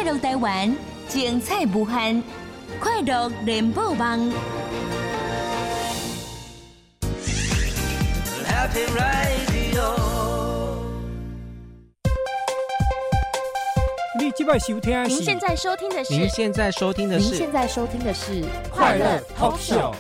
快乐台湾，精彩无限，快乐联播网。 Happy Radio。 你即摆收听的是？ 您现在收听的是？ 您现在收听的是？ 您现在收听的是快乐 Talk Show。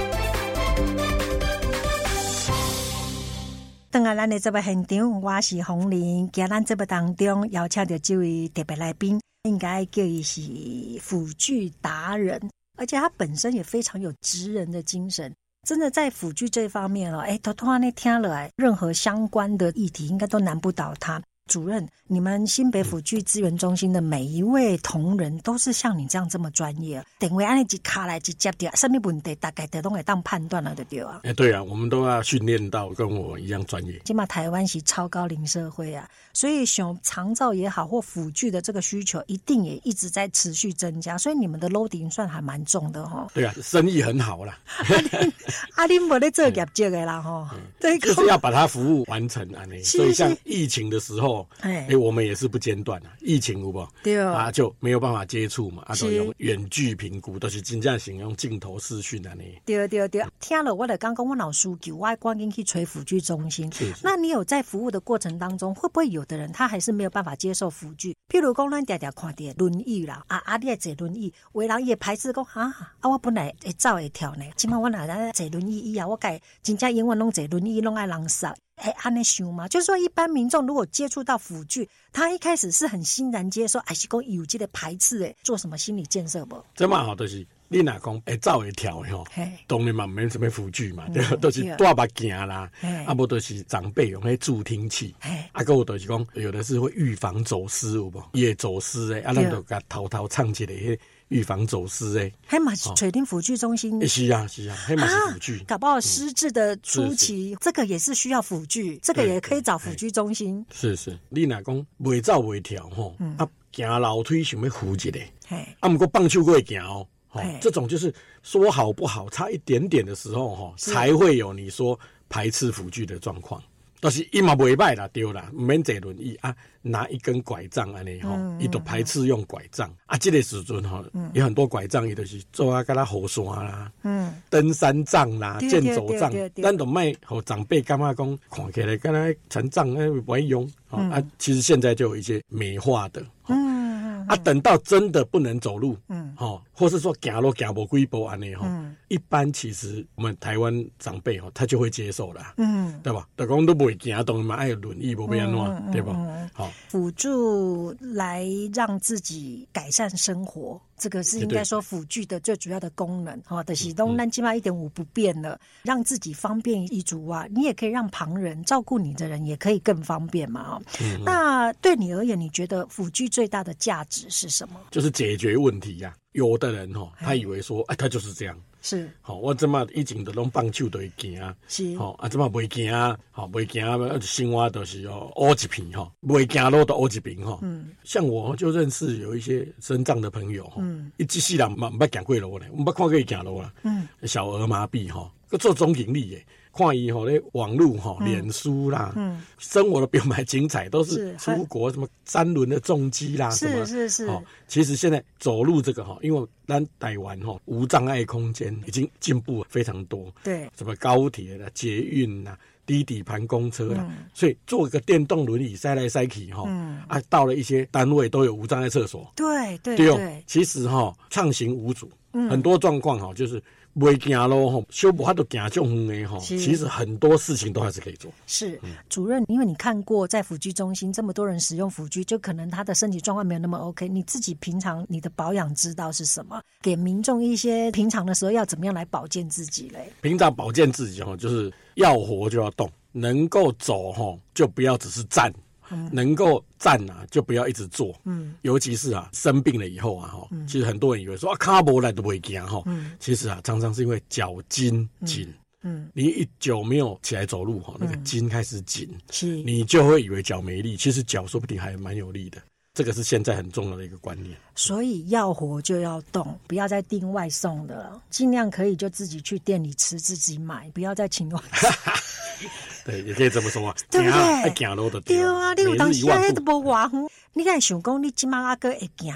当然，咱的这个现场，我是洪玲。今咱这个当中邀请到这位特别来宾，应该叫伊是辅具达人，而且他本身也非常有职人的精神。真的在辅具这方面哦，突然那听了来，任何相关的议题应该都难不倒他。主任，你们新北辅具资源中心的每一位同仁都是像你这样这么专业，等位按一卡来一接掉，什么问题大概都会当判断了的对啊。 对啊，我们都要训练到跟我一样专业。 今嘛台湾是超高龄社会啊，所以像长照也好或辅具的这个需求，一定也一直在持续增加，所以你们的 loading 算还蛮重的哈。 对啊，生意很好啦。 你没在做业绩的啦哈，对， 就是要把它服务完成啊。所以像疫情的时候。我们也是不间断啊，疫情有无？对啊，就没有办法接触嘛，都用远距评估，都是真正使用镜头视讯啊。 对，听了我的刚刚我老需求，我还赶紧去找辅具中心。那你有在服务的过程当中，会不会有的人他还是没有办法接受辅具？譬如讲，咱常常看到轮椅啦，你也坐轮椅，有的人也排斥讲我本来会走会跳呢，今晚我哪来坐轮椅我改真正永远拢坐轮椅，拢爱人杀。按呢想嘛，就是说一般民众如果接触到辅具，他一开始是很欣然接受，还是讲有这个排斥做什么心理建设不？ 这嘛好就是你若讲会走会跳吼，当然嘛没什么辅具嘛，对，都是大目镜啦，无都是长辈用助听器，还有就是讲有的是会预防走失有无？夜走失咱就甲偷偷唱一个预防走失还嘛是垂定辅具中心。 是啊，还嘛是辅具。 搞不好失智的初期，这个也是需要辅具，这个也可以找辅具中心。 是，你若讲袂走袂跳吼，行楼梯想要扶一下，不过棒球会行哦。这种就是说好不好，差一点点的时候才会有你说排斥辅具的状况。但是伊嘛袂歹啦，对啦，唔免坐轮椅啊，拿一根拐杖安尼伊都排斥用拐杖这个时阵有很多拐杖伊都是做跟他后山啦，登山杖啦，健走杖，咱都卖互长辈感觉讲看起来跟他残障不会用其实现在就有一些美化的等到真的不能走路或是说走路走不几步安尼一般其实我们台湾长辈他就会接受啦，对吧？就讲都不会行动嘛，爱轮椅不要安怎，对吧？ 辅助来让自己改善生活，这个是应该说辅具的最主要的功能就是都咱起码1.5不变了，让自己方便一族你也可以让旁人照顾你的人也可以更方便嘛那对你而言，你觉得辅具最大的价值是什么？ 就是解决问题呀。有的人他以为说他就是这样。 是， 我这么以前都拢棒球都会行是， 这么袂行袂行，生活都是乌一片袂行路都乌一片像我就认识有一些身障的朋友一世人嘛唔捌行过路咧，唔捌看过伊行路啦，小儿麻痹佮做总经理看伊咧网络脸书啦，生活的比我们还精彩，都是出国什么3轮的重机啦，什么是其实现在走路这个因为咱台湾无障碍空间已经进步非常多，对，什么高铁啦、捷运啦、低底盘公车啦，所以做一个电动轮椅塞来塞去到了一些单位都有无障碍厕所，对，其实畅行无阻，很多状况就是袂行路小无法度行这么远的其实很多事情都还是可以做。 是主任，因为你看过在辅具中心这么多人使用辅具，就可能他的身体状况没有那么 OK， 你自己平常你的保养之道是什么？给民众一些平常的时候要怎么样来保健自己嘞？ 平常保健自己就是要活就要动，能够走就不要只是站。能够站就不要一直坐，尤其是生病了以后其实很多人以为说脚没力都不会行其实常常是因为脚筋紧，你一久没有起来走路那个筋开始紧，你就会以为脚没力，其实脚说不定还蛮有力的。这个是现在很重要的一个观念。 所以要活就要动，不要再订外送的了，尽量可以就自己去店里吃，自己买，不要再请外送。 对，也可以这么说对不对？ 爱走路的对啊，你有当时都无偌远，你敢想讲你今晚个会行